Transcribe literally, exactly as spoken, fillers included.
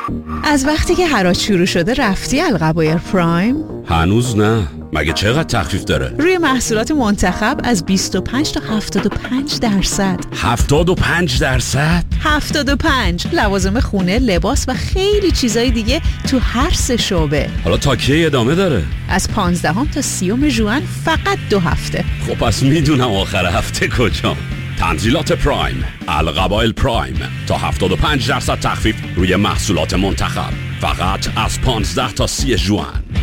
از وقتی که حراج شروع شده رفتی القبایر پرایم؟ هنوز نه. مگه چقدر تخفیف داره؟ روی محصولات منتخب از بیست و پنج تا هفتاد و پنج درصد. هفتاد و پنج درصد؟ هفتاد و پنج. لوازم خونه، لباس و خیلی چیزای دیگه تو هر سه شعبه. حالا تا کی ادامه داره؟ از پانزدهم تا سیوم ژوئن فقط دو هفته. خب پس میدونم آخر هفته کجام. تنزیلات پرایم، القبایل پرایم، تا هفتاد و پنج درصد تخفیف روی محصولات منتخب، فقط از پانزده تا سی ژوئن.